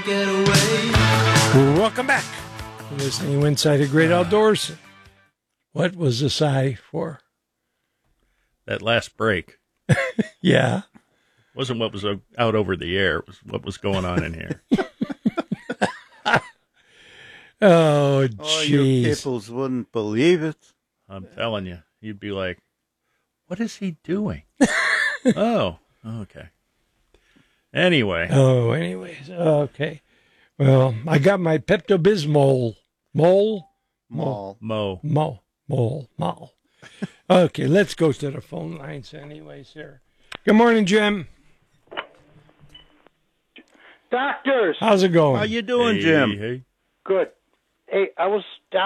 Welcome back. You're listening to Inside the Great Outdoors. What was the sigh for? That last break. Yeah. Wasn't what was out over the air. It was what was going on in here. Oh, Oh, you jeez. peoples wouldn't believe it. I'm telling you. You'd be like, what is he doing? Oh, okay. Anyway. Oh, anyways. Okay. Well, I got my Pepto-Bismol. Mole? Okay, let's go to the phone lines anyways here. Good morning, Jim. Doctors. How's it going? How you doing, Hey, Jim? hey. Good. Hey, I was down